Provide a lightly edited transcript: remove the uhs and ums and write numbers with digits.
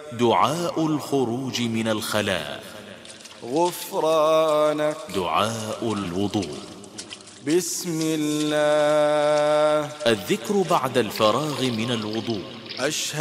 دعاء الخروج من الخلاء. غفرانك. دعاء الوضوء. بسم الله. الذكر بعد الفراغ من الوضوء. أشهد